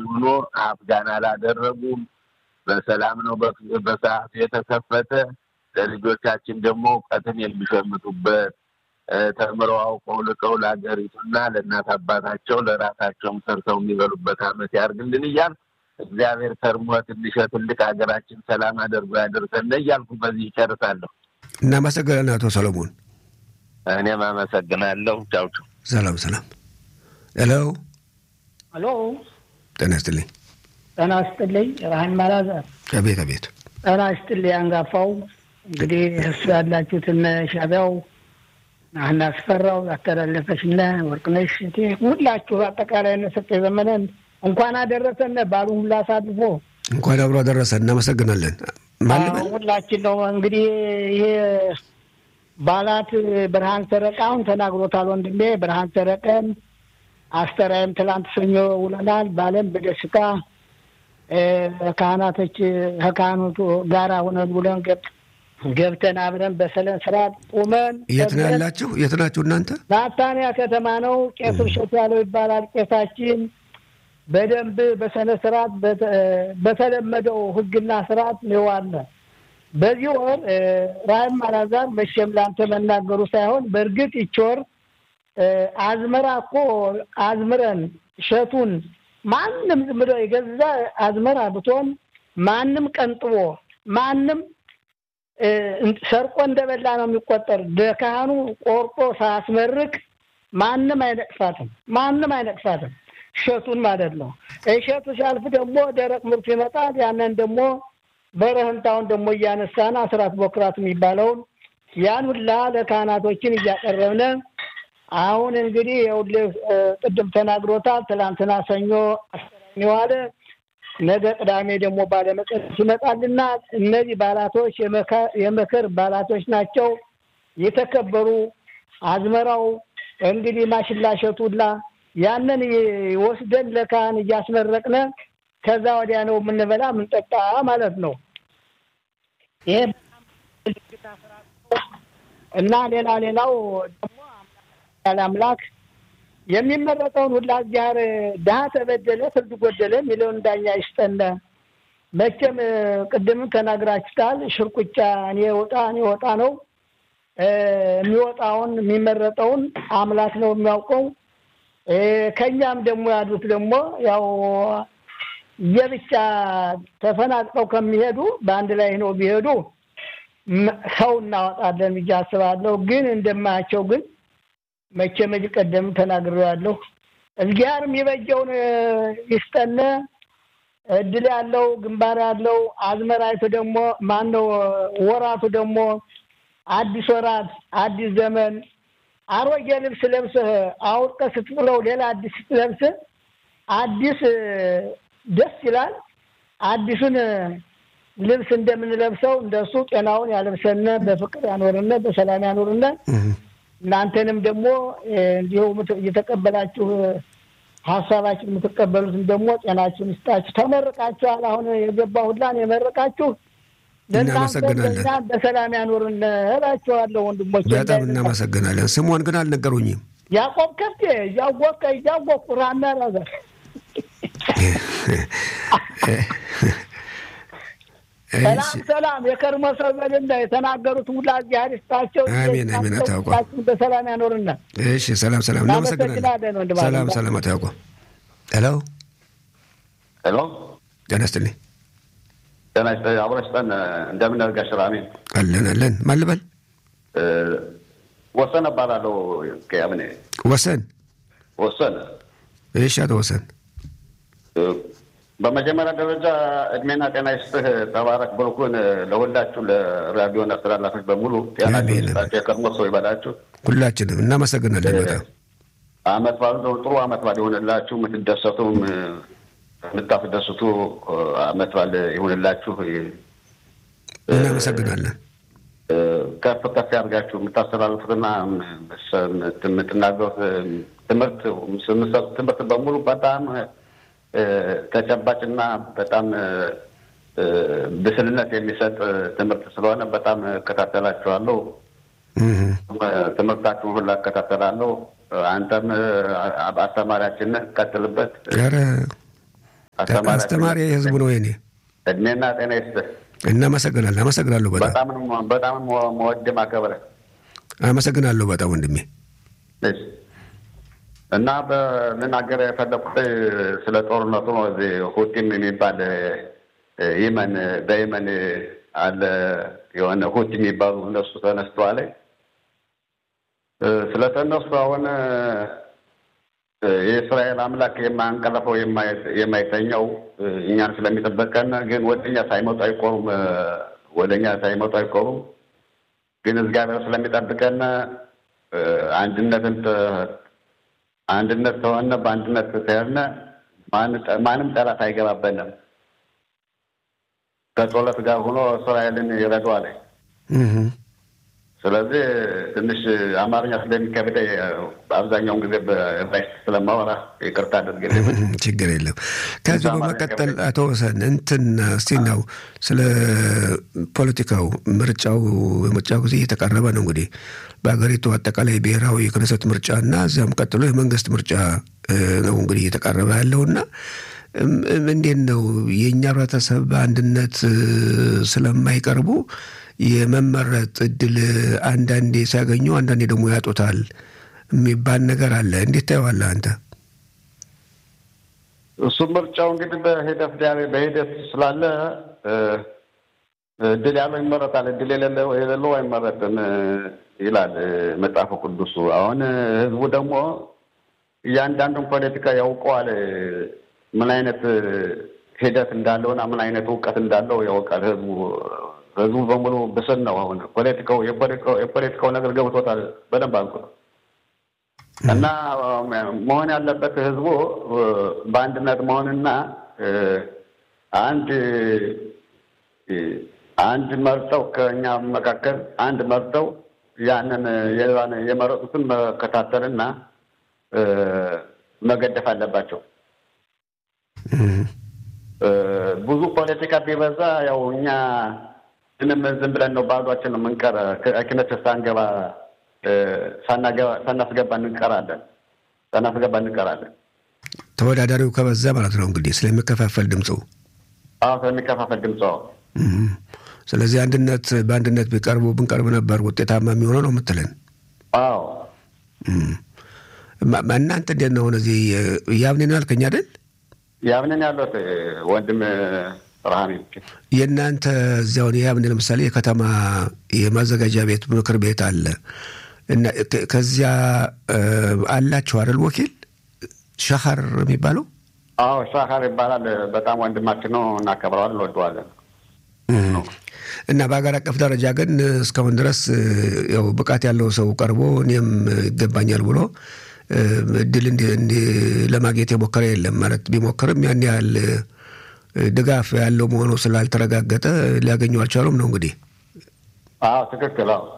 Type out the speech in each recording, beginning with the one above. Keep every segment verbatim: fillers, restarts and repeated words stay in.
ሆኖ አፍጋን አላደረጉም። በሰላም ነው በሰዓቱ የተከፈተ። ለልጆቻችን ደግሞ እውቀትን የሚሸምቱበት ተምረው አውቀው ልቀው ለሀገሪቱና ለእናት አባታቸው ለራሳቸውም ሰርተው የሚበሉበት ዓመት ያርግልን እያል እግዚአብሔር ከርሞ ትንሽ ትልቅ ሀገራችን ሰላም አድርጎ ያደርሰን እያልኩ በዚህ ይጨርሳለሁ። እናመሰግናለን አቶ ሰሎሞን። እኔም አመሰግናለሁ። ቻው ቻው። ሰላም ሰላም። ሄሎ ሄሎ። ጤና ይስጥልኝ። ጤና ይስጥልኝ። ራህን ማላዛር። አቤት አቤት። ጤና ይስጥልኝ። አንጋፋው እንግዲህ እሱ ያላችሁትን ሻቢያው አሁን አስፈራው ያስተላለፈሽና ወርቅነሽ እቴ ሁላችሁ አጠቃላይ ነሰጠ ዘመነን እንኳን አደረሰን ባሉ ሁላ አሳልፎ እንኳን አብሮ አደረሰን። እናመሰግናለን። ማን ሁላችን ነው እንግዲህ ይሄ ባላት ብርሃን ሰረቃውን ተናግሮታል ወንድሜ ብርሃን ሰረቀን አስተራይም ትላንት ሰኞ ውለናል ባለም በደስታ ካህናቶች ከካህናቱ ጋር ሆነን ውለን ገብ ገብተን አብረን በሰላም ስርዓት ቆመን የት ነው ያላችሁ? የት ናችሁ እናንተ? ናታንያ ከተማ ነው። ቄስ እሸቱ ያለው ይባላል ቄሳችን። በደንብ በሰነ ስርዓት በተለመደው ህግና ስርዓት ነው አለ። በዚህ ወር ራህም ማላዛር መሸም ላንተ መናገሩ ሳይሆን በእርግጥ ይቾር አዝመራ እኮ አዝምረን እሸቱን ማንም ዝም ብሎ የገዛ አዝመራ ብትሆን ማንም ቀንጥቦ ማንም ሰርቆ እንደበላ ነው የሚቆጠር። ደካኑ ቆርጦ ሳስመርቅ ማንም አይነቅፋትም ማንም አይነቅፋትም እሸቱን ማለት ነው። እሸቱ ሲያልፍ ደግሞ ደረቅ ምርት ይመጣል። ያንን ደግሞ በረህንታውን ደግሞ እያነሳና አስራት በኩራት የሚባለውን ያን ሁላ ለካህናቶችን እያቀረብነ አሁን እንግዲህ የውልህ ቅድም ተናግሮታል። ትላንትና ሰኞ አስተራኒው አለ። ነገ ቅዳሜ ደግሞ ባለመቀደስ ይመጣልና እነዚህ ባላቶች የመከር ባላቶች ናቸው የተከበሩ። አዝመራው እንግዲህ ማሽላሸቱላ ያንን ወስደን ለካህን እያስመረቅነ ከዛ ወዲያ ነው የምንበላ የምንጠጣ ማለት ነው። ይሄ እና ሌላ ሌላው ደግሞ አምላክ የሚመረጠውን ሁላ ዚያር ዳህ ተበደለ ፍርድ ጎደለ ሚሊዮን ዳኛ ይስጠነ። መቼም ቅድም ተናግራችኋል። ሽርቁጫ እኔ ወጣ እኔ ወጣ ነው የሚወጣውን የሚመረጠውን አምላክ ነው የሚያውቀው። ከኛም ደግሞ ያሉት ደግሞ ያው የብቻ ተፈናቅለው ከሚሄዱ በአንድ ላይ ነው ቢሄዱ ሰው እናወጣለን ብዬ አስባለሁ። ግን እንደማያቸው ግን መቼም እዚህ ቀደም ተናግሬያለሁ። እግዚአብሔርም የበጀውን ይስጠነ። እድል ያለው ግንባር ያለው አዝመራይቱ ደግሞ ማነው ወራቱ ደግሞ አዲስ ወራት አዲስ ዘመን አሮጌ ልብስ ለብሰህ አውልቀህ ስትጥለው ሌላ አዲስ ልብስ አዲስ ደስ ይላል። አዲሱን ልብስ እንደምንለብሰው እንደሱ ጤናውን ያለብሰነ በፍቅር ያኖርነ በሰላም ያኖርነ። እናንተንም ደግሞ እንዲሁ እየተቀበላችሁ ሐሳባችሁን የምትቀበሉትን ደግሞ ጤናችሁን ይስጣችሁ። ተመርቃችኋል። አሁን የገባው ሁላን የመረቃችሁ እናመሰግናለን። በሰላም ያኖርነ እላችኋለሁ ወንድሞቼ። በጣም እናመሰግናለን። ስሟን ግን አልነገሩኝም። ያዕቆብ ከፍቴ ያወቀ ያወቀ ቁራና ያዘ ሰላም ሰላም የከርሞ ሰበልና የተናገሩት ሁላ ዚያር ይስጣቸው። አሜን አሜን። አታውቁ በሰላም ያኖርና። እሺ ሰላም ሰላም። እናመሰግናለን። ሰላም ሰላም። አታውቁ ሄሎ ሄሎ። ጤና ይስጥልኝ። ጤና ይስጥልኝ። አብረሽተን እንደምን አድርጋሽ? አሜን አለን አለን። ማን ልበል? ወሰን እባላለሁ። ከያምኔ ወሰን ወሰን። እሺ አቶ ወሰን በመጀመሪያ ደረጃ እድሜና ጤና ይስጥህ። ተባረክ ብሩኩን ለሁላችሁ ለራዲዮና አስተላላፊዎች በሙሉ ጤና ይስጣችሁ። የከርሞ ሰው ይበላችሁ። ሁላችንም እናመሰግናለን። በጣም አመት በዓል ጥሩ አመት በዓል ይሁንላችሁ። የምትደሰቱም የምታስደስቱ አመት በዓል ይሁንላችሁ። እናመሰግናለን። ከፍ ከፍ ያድርጋችሁ። የምታስተላልፉትና የምትናገሩት ትምህርት የምትሰጡት ትምህርት በሙሉ በጣም ተጨባጭና በጣም ብስልነት የሚሰጥ ትምህርት ስለሆነ በጣም እከታተላችኋለሁ። ትምህርታችሁን ሁላ እከታተላለሁ። አንተም አስተማሪያችን ነህ፣ ቀጥልበት። አስተማሪ ህዝቡ ነው የኔ እድሜና ጤና ይስጥ እናመሰግናለን አመሰግናለሁ በጣም በጣም በጣም ወንድም አከበረ አመሰግናለሁ በጣም ወንድሜ እሺ እና በመናገር የፈለኩት ስለ ጦርነቱ ነው እዚህ ሁቲም የሚባል የመን በየመን አለ የሆነ ሁቲ የሚባሉ እነሱ ተነስተዋል ስለተነሱ አሁን የእስራኤል አምላክ የማንቀለፈው የማይተኛው እኛን ስለሚጠበቀን ግን ወደኛ ሳይመጡ አይቆሩም ወደኛ ሳይመጡ አይቆሩም ግን እግዚአብሔር ስለሚጠብቀን አንድነትን አንድነት ተሆነ በአንድነት ተያዝነ ማንም ጠላት አይገባበንም ከጦለት ጋር ሆኖ እስራኤልን ይረዳዋል ስለዚህ ትንሽ አማርኛ ስለሚከብደኝ አብዛኛውን ጊዜ በባይስ ስለማወራ ይቅርታ አድርግልኝ ችግር የለም ከዚህ በመቀጠል አቶ ወሰን እንትን እስቲ ነው ስለ ፖለቲካው ምርጫው ምርጫው ጊዜ እየተቃረበ ነው እንግዲህ በአገሪቱ አጠቃላይ ብሔራዊ የክነሰት ምርጫና እዛም ቀጥሎ የመንግስት ምርጫ ነው እንግዲህ እየተቃረበ ያለውና እንዴት ነው የኛ ህብረተሰብ በአንድነት ስለማይቀርቡ የመመረጥ እድል አንዳንዴ ሲያገኙ አንዳንዴ ደግሞ ያጡታል የሚባል ነገር አለ እንዴት ታየዋለህ አንተ እሱ ምርጫው እንግዲህ በሂደት ዳሬ በሂደት ስላለ እድል ያለው ይመረጣል እድል የሌለው የሌለው አይመረጥም ይላል መጽሐፍ ቅዱስ አሁን ህዝቡ ደግሞ ያንዳንዱን ፖለቲካ ያውቀዋል ምን አይነት ሂደት እንዳለውና ምን አይነት ዕውቀት እንዳለው ያውቃል ህዝቡ ህዝቡ በሙሉ በሰን ነው አሁን ፖለቲካው የፖለቲካው የፖለቲካው ነገር ገብቶታል በደንብ አልኩ እና መሆን ያለበት ህዝቡ በአንድነት መሆንና አንድ አንድ መርጠው ከኛ መካከል አንድ መርጠው ያንን የራነ የመረጡትን መከታተልና መገደፍ አለባቸው ብዙ ፖለቲካ ቢበዛ ያው እኛ ምንም ዝም ብለን ነው ባዷችን ነው መንቀር ከኪነት ሳንገባ ሳናገባ ሳናስገባ እንቀራለን ሳናስገባ እንቀራለን ተወዳዳሪው ከበዛ ማለት ነው እንግዲህ ስለሚከፋፈል ድምጹ አዎ ስለሚከፋፈል ድምጹ ስለዚህ አንድነት በአንድነት ቢቀርቡ ብንቀርብ ነበር ውጤታማ የሚሆነው ነው የምትለን አዎ እናንተ እንዴት ነው እዚህ ያብነን ያልከኝ አይደል ያብነን ያለው ወንድም ራሃኒ የናንተ እዚያው ያብነን ለምሳሌ የከተማ የማዘጋጃ ቤት ምክር ቤት አለ እና ከዚያ አላችሁ አይደል ወኪል ሻሃር የሚባለው አዎ ሻሃር ይባላል በጣም ወንድማችን ነው እናከብረዋለን ወደዋለን እና በአገር አቀፍ ደረጃ ግን እስካሁን ድረስ ያው ብቃት ያለው ሰው ቀርቦ እኔም ይገባኛል ብሎ እድል እንደ ለማግኘት የሞከረ የለም ማለት ቢሞክርም ያን ያህል ድጋፍ ያለው መሆኑ ስላልተረጋገጠ ሊያገኙ አልቻሉም ነው እንግዲህ አዎ ትክክል አዎ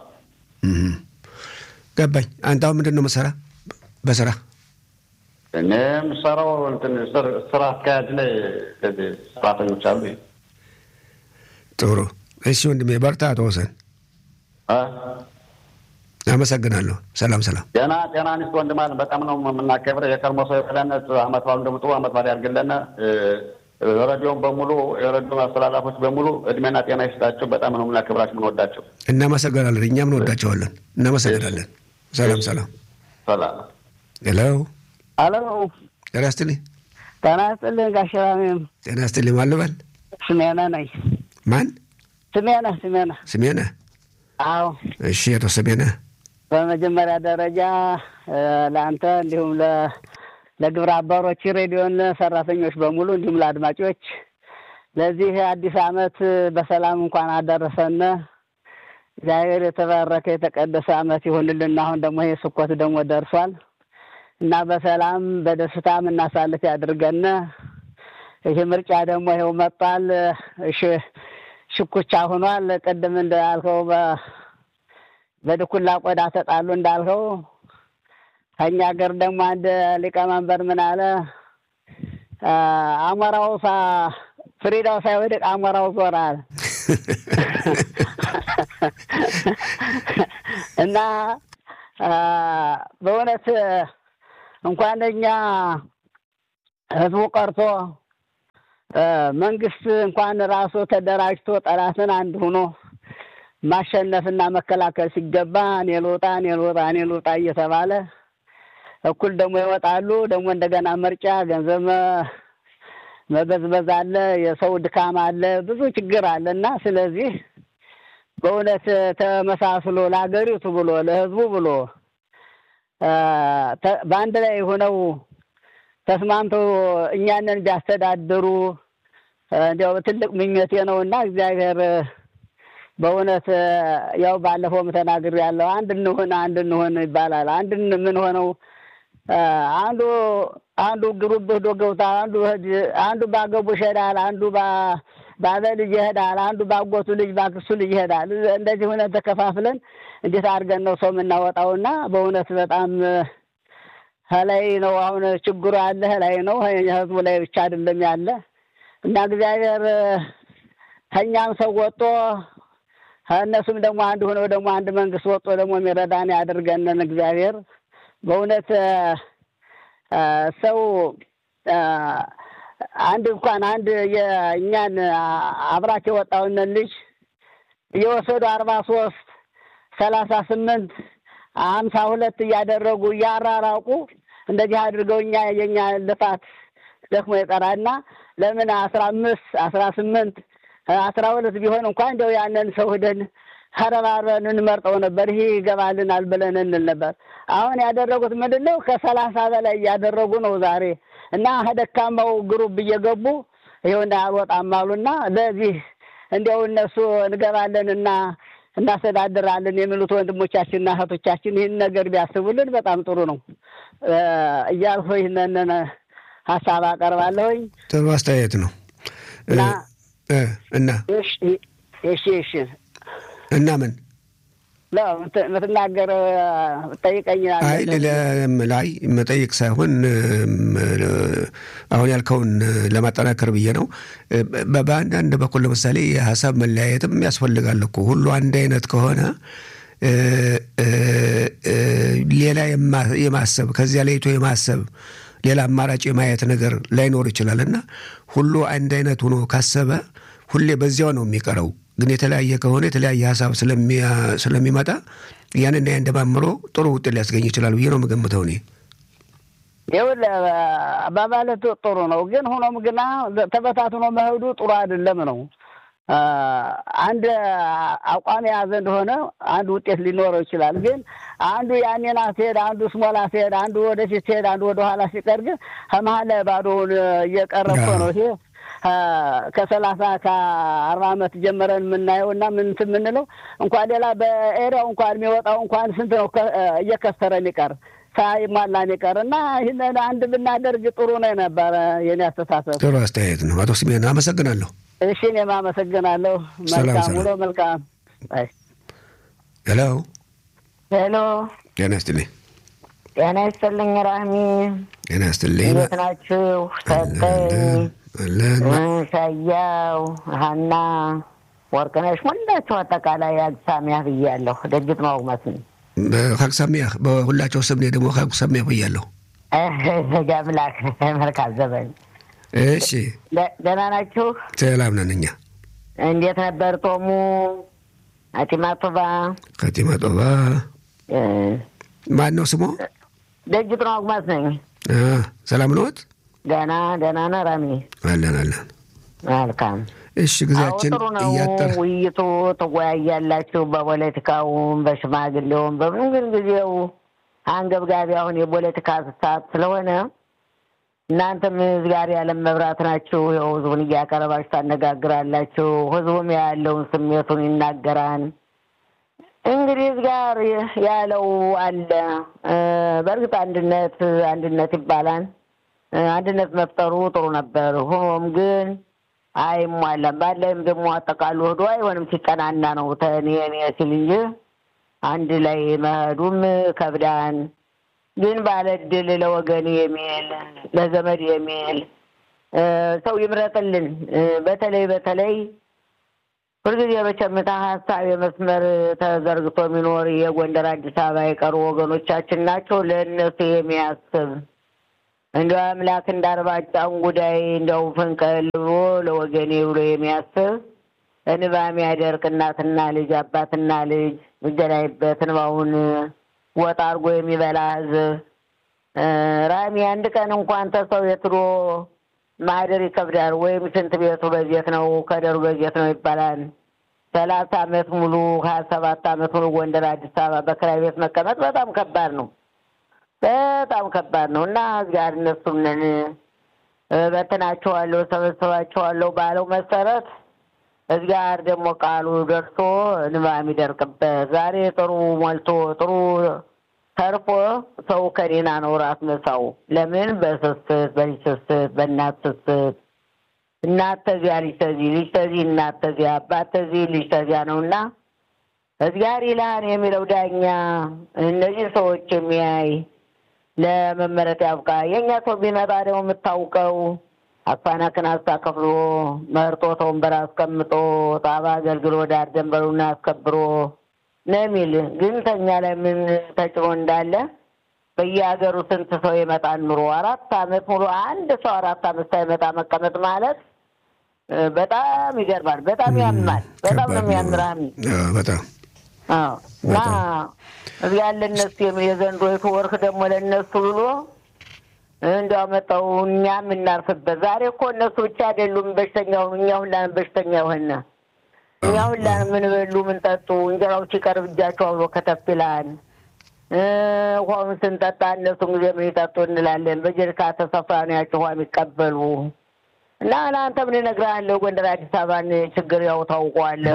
ገባኝ አንተ አሁን ምንድነው መሰራ በስራ እኔም ሰራው እንትን ስራ አካሄድ ላይ ስራተኞች አሉ ጥሩ እሺ ወንድሜ በርታ ተወሰን አ አመሰግናለሁ ሰላም ሰላም ጤና ጤና ንስ ወንድማን በጣም ነው የምናከብረው የከርሞ ሰው የፈለነት አመት ባሉ እንደምጡ አመት ባል ያርግልልና ራዲዮን በሙሉ የራዲዮ ማስተላለፎች በሙሉ እድሜና ጤና ይስጣቸው በጣም ነው የምናከብራቸው የምንወዳቸው እናመሰግናለን እኛም እንወዳቸዋለን እናመሰግናለን ሰላም ሰላም ሰላም ሄሎ አሎ ጤና ይስጥልኝ ጤና ይስጥልኝ ጋሻራም ጤና ይስጥልኝ ማለበል ስሜና ነኝ ማን ስሜና ስሜና ስሜና አዎ እሺ አቶ ስሜና በመጀመሪያ ደረጃ ለአንተ እንዲሁም ለ ለግብረ አባሮች ሬዲዮን ሰራተኞች በሙሉ እንዲሁም ለአድማጮች ለዚህ አዲስ አመት በሰላም እንኳን አደረሰን እግዚአብሔር የተባረከ የተቀደሰ አመት ይሁንልን አሁን ደግሞ ይሄ ስኮት ደግሞ ደርሷል እና በሰላም በደስታም እናሳልፍ ያድርገን ይሄ ምርጫ ደግሞ ይሄው መጣል እሺ ሽኩቻ ሆኗል ቀደም እንዳልከው በድኩላ ቆዳ ተጣሉ እንዳልከው ከኛ ሀገር ደግሞ አንድ ሊቀመንበር ምን አለ አማራው ሳ ፍሪዳው ሳይወድቅ አማራው ዞራል እና በእውነት እንኳን እኛ ህዝቡ ቀርቶ መንግስት እንኳን ራሱ ተደራጅቶ ጠላትን አንድ ሆኖ ማሸነፍና መከላከል ሲገባ እኔ ልውጣ እኔ ልውጣ እኔ ልውጣ እየተባለ እኩል ደግሞ ይወጣሉ። ደግሞ እንደገና ምርጫ ገንዘብ መበዝበዝ አለ፣ የሰው ድካም አለ፣ ብዙ ችግር አለና ስለዚህ በእውነት ተመሳስሎ ለሀገሪቱ ብሎ ለህዝቡ ብሎ በአንድ ላይ ሆነው ተስማምተው እኛንን ቢያስተዳድሩ እንዲያው ትልቅ ምኞቴ ነውና እግዚአብሔር በእውነት ያው ባለፈው ተናግሬያለሁ። አንድ እንሆን አንድ እንሆን ይባላል። አንድ ምን ሆነው አንዱ አንዱ ግሩብ ሄዶ ገብታ አንዱ አንዱ ባገቡ ይሄዳል፣ አንዱ ባ ባበል ይሄዳል፣ አንዱ ባጎቱ ልጅ ባክሱ ልጅ ይሄዳል። እንደዚህ ሆነ ተከፋፍለን እንዴት አድርገን ነው ሰው የምናወጣውና በእውነት በጣም ላይ ነው አሁን ችግሩ አለ ላይ ነው ህዝቡ ላይ ብቻ አይደለም ያለ እና እግዚአብሔር ከኛም ሰው ወጥቶ እነሱም ደግሞ አንድ ሆነው ደግሞ አንድ መንግስት ወጥቶ ደግሞ የሚረዳን ያድርገን እግዚአብሔር። በእውነት ሰው አንድ እንኳን አንድ የእኛን አብራክ የወጣውን ልጅ እየወሰዱ አርባ ሶስት ሰላሳ ስምንት አምሳ ሁለት እያደረጉ እያራራቁ እንደዚህ አድርገው እኛ የኛ ልፋት ደክሞ ይቀራልና ለምን አስራ አምስት አስራ ስምንት አስራ ሁለት ቢሆን እንኳን እንደው ያንን ሰው ሄደን ሀረባረን እንመርጠው ነበር፣ ይሄ ይገባልናል ብለን እንል ነበር። አሁን ያደረጉት ምንድነው? ከሰላሳ በላይ ያደረጉ ነው ዛሬ እና ደካማው ግሩፕ እየገቡ ይሄውና አልወጣም አሉና ለዚህ እንደው እነሱ እንገባለንና እናስተዳድራለን የሚሉት ወንድሞቻችንና እህቶቻችን ይህን ነገር ቢያስቡልን በጣም ጥሩ ነው እያልኩ ይህንን ሀሳብ አቀርባለሁኝ። ጥሩ አስተያየት ነው እና እና እሺ እሺ እሺ እና ምን لا ምትናገር ጠይቀኛል። አይ ለላይ መጠይቅ ሳይሆን አሁን ያልከውን ለማጠናከር ብዬ ነው። በአንዳንድ በኩል ለምሳሌ የሀሳብ መለያየትም ያስፈልጋል እኮ ሁሉ አንድ አይነት ከሆነ ሌላ የማሰብ ከዚያ ለይቶ የማሰብ ሌላ አማራጭ የማየት ነገር ላይኖር ይችላልና ሁሉ አንድ አይነት ሆኖ ካሰበ ሁሌ በዚያው ነው የሚቀረው። ግን የተለያየ ከሆነ የተለያየ ሀሳብ ስለሚመጣ ያንን እንደማምሮ ጥሩ ውጤት ሊያስገኝ ይችላል ብዬ ነው የምገምተው እኔ። ይውል አባባለቱ ጥሩ ነው፣ ግን ሆኖም ግና ተበታትኖ መሄዱ ጥሩ አይደለም ነው። አንድ አቋም የያዘ እንደሆነ አንድ ውጤት ሊኖረው ይችላል። ግን አንዱ ያኔና ሲሄድ አንዱ ስሞላ ሲሄድ አንዱ ወደፊት ሲሄድ አንዱ ወደ ኋላ ሲቀር ግን ከመሀል ላይ ባዶውን እየቀረበ ነው። ይሄ ከሰላሳ ከአርባ ዓመት ጀምረን የምናየውና ምን የምንለው እንኳን ሌላ በኤሪያው እንኳን የሚወጣው እንኳን ስንት ነው እየከሰረ የሚቀር ሳይሟላ የሚቀርና ይሄንን አንድ ብናደርግ ጥሩ ነው ነበር የኔ አስተሳሰብ። ጥሩ አስተያየት ነው አቶ ስሜን አመሰግናለሁ። እሺ እኔም አመሰግናለሁ። መልካም ውሎ። መልካም አይ ሄሎ ሄሎ ጤና ይስጥልኝ። ጤና ይስጥልኝ ራህሚ። ጤና ይስጥልኝ። እንዴት ናችሁ? ሰጠኝ አለን ሻያው ሀና ወርቅነሽ ሁላችሁ አጠቃላይ አግሳሚያ ብያለሁ። ደጅት ማውማት ነው በካክሳሚያ በሁላቸው ስም ደግሞ ካክሳሚያ ብያለሁ። እህ ጋምላክ መልካም ዘበን። እሺ ደህና ናችሁ? ሰላም ነን እኛ። እንዴት ነበር ጦሙ? አቲማቶባ አቲማቶባ ማን ነው ስሙ? ደጅት ማውማት ነኝ። አ ሰላም ነዎት? ደህና ደህና ነው ራሚ። አለን አለን። መልካም እሺ ጊዜያችን እያጠረ ውይይቱ ተወያያላችሁ በፖለቲካውም በሽማግሌውም በምን ጊዜው አንገብጋቢ አሁን የፖለቲካ ሰዓት ስለሆነ እናንተም ጋር ያለ መብራት ናችሁ። ህዝቡን እያቀረባችሁ ታነጋግራላችሁ። ህዝቡም ያለውን ስሜቱን ይናገራል። እንግዲህ ጋር ያለው አለ በርግጥ አንድነት አንድነት ይባላል። አንድነት መፍጠሩ ጥሩ ነበር። ሆኖም ግን አይሟላም። ባለም ደግሞ አጠቃሉ ሆዶ አይሆንም ሲቀናና ነው ተኔ እኔ ሲል እንጂ አንድ ላይ መሄዱም ከብዳን። ግን ባለድል ለወገን የሚል ለዘመድ የሚል ሰው ይምረጥልን። በተለይ በተለይ ሁልጊዜ በቸምታ ሀሳብ የመስመር ተዘርግቶ የሚኖር የጎንደር አዲስ አበባ የቀሩ ወገኖቻችን ናቸው። ለእነሱ የሚያስብ እንደው አምላክ እንዳርባጫውን ጉዳይ እንደው ፈንቀል ብሎ ለወገኔ ብሎ የሚያስብ እንባ የሚያደርቅ እናትና ልጅ አባትና ልጅ ምገናይበት እንባውን ወጣ አድርጎ የሚበላ ህዝብ ራሚ አንድ ቀን እንኳን ተሰው የትሮ ማህደር ይከብዳል። ወይም ስንት ቤቱ በጀት ነው ከደሩ በጀት ነው ይባላል። ሰላሳ አመት ሙሉ ሀያ ሰባት አመት ሙሉ ጎንደር አዲስ አበባ በክራይ ቤት መቀመጥ በጣም ከባድ ነው። በጣም ከባድ ነው እና ጋር እነሱንን በተናቸዋለሁ ሰበሰባቸዋለሁ ባለው መሰረት እዚጋር ደግሞ ቃሉ ደርሶ እንባ የሚደርቅበት ዛሬ ጥሩ ሞልቶ ጥሩ ተርፎ ሰው ከኔና ነው ራስ መሳው ለምን በስስት በስስት በእናት ስስት እናት ተዚያ ልጅ ተዚህ ልጅ ተዚህ እናት ተዚያ አባት ተዚህ ልጅ ተዚያ ነውና እዚጋር ይላን የሚለው ዳኛ እነዚህ ሰዎች የሚያይ ለመመረጥ ያብቃ። የኛ ሰው ቢመጣ ደግሞ የምታውቀው አፋናከን አስተካክሎ መርጦ ተወንበር አስቀምጦ ጣባ አገልግሎ ዳር ደንበሩን አስከብሮ ነሚል ግን ተኛ ላይ ምን ተጭሮ እንዳለ በየሀገሩ ስንት ሰው ይመጣል ኑሮ አራት አመት ሙሉ አንድ ሰው አራት አመት ሳይመጣ መቀመጥ ማለት በጣም ይገርማል። በጣም ያምናል። በጣም ነው የሚያምራን በጣም አዎ ና ያለነሱ የዘንድሮ የተወርክ ደግሞ ለነሱ ብሎ እንደው መጣው እኛም እናርፍበት። ዛሬ እኮ እነሱ ብቻ አይደሉም በሽተኛው እኛው ሁላን በሽተኛው ሆነ እኛው ሁላን ምን በሉ ምን ጠጡ እንጀራው ሲቀርብ እጃቸው አብሮ ከተፍላን ውሃውን ስንጠጣ እነሱ ጊዜ ምን ይጠጡ እንላለን። በጀሪካ ተሰፍራ ነው ያቸው ውሃ የሚቀበሉ እና አንተ ምን እነግርሃለሁ ጎንደር አዲስ አበባን ችግር ያው ታውቀዋለህ።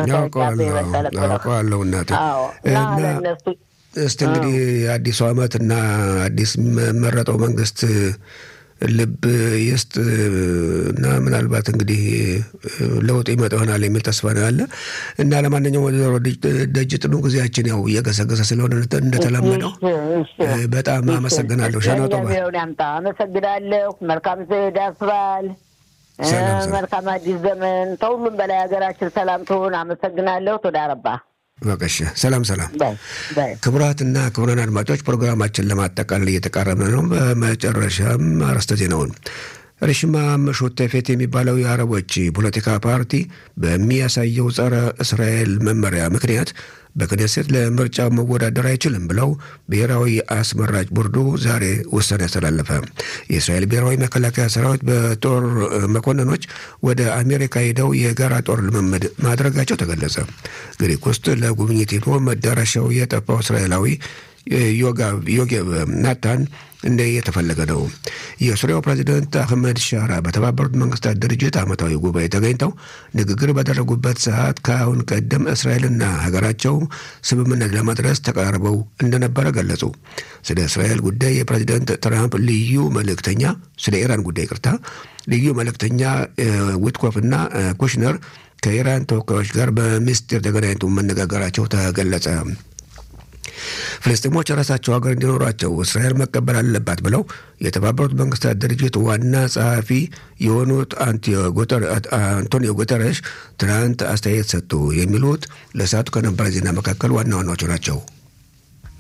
ታውቀዋለሁ እናቴ እና እስቲ እንግዲህ አዲሱ አመት እና አዲስ መረጠው መንግስት ልብ ይስጥ እና ምናልባት እንግዲህ ለውጥ ይመጣ ይሆናል የሚል ተስፋ ነው ያለ እና ለማንኛውም ወደ ደጅ ጥኑ ጊዜያችን ያው እየገሰገሰ ስለሆነ እንደተለመደው በጣም አመሰግናለሁ። ሻናው ተባ አመሰግናለሁ። መልካም ዳስባል መልካም አዲስ ዘመን ተሁሉም በላይ ሀገራችን ሰላም ትሁን። አመሰግናለሁ። ተዳረባ በቀሽ ሰላም ሰላም። ክቡራትና ክቡራን አድማጮች ፕሮግራማችን ለማጠቃለል እየተቃረበ ነው። በመጨረሻም አርዕስተ ዜናውን ሪሽማ መሾተፌት የሚባለው የአረቦች ፖለቲካ ፓርቲ በሚያሳየው ጸረ እስራኤል መመሪያ ምክንያት በክኔሴት ለምርጫ መወዳደር አይችልም ብለው ብሔራዊ አስመራጭ ቦርዱ ዛሬ ውሳኔ ያስተላለፈ። የእስራኤል ብሔራዊ መከላከያ ሰራዊት በጦር መኮንኖች ወደ አሜሪካ ሄደው የጋራ ጦር ልምምድ ማድረጋቸው ተገለጸ። ግሪክ ውስጥ ለጉብኝት ሄዶ መዳረሻው የጠፋው እስራኤላዊ ዮጌብ ናታን እንደ የተፈለገ ነው። የሱሪያው ፕሬዝዳንት አህመድ ሻራ በተባበሩት መንግስታት ድርጅት ዓመታዊ ጉባኤ ተገኝተው ንግግር ባደረጉበት ሰዓት ከአሁን ቀደም እስራኤልና ሀገራቸው ስምምነት ለማድረስ ተቃርበው እንደነበረ ገለጹ። ስለ እስራኤል ጉዳይ የፕሬዝዳንት ትራምፕ ልዩ መልእክተኛ ስለ ኢራን ጉዳይ ቅርታ ልዩ መልእክተኛ ዊትኮፍና ኩሽነር ከኢራን ተወካዮች ጋር በሚስጥር ተገናኝተው መነጋገራቸው ተገለጸ። ፍልስጤሞች ራሳቸው ሀገር እንዲኖራቸው እስራኤል መቀበል አለባት ብለው የተባበሩት መንግስታት ድርጅት ዋና ጸሐፊ የሆኑት አንቶኒዮ ጉተረሽ ትናንት አስተያየት ሰጡ። የሚሉት ለሰዓቱ ከነበረ ዜና መካከል ዋና ዋናዎቹ ናቸው።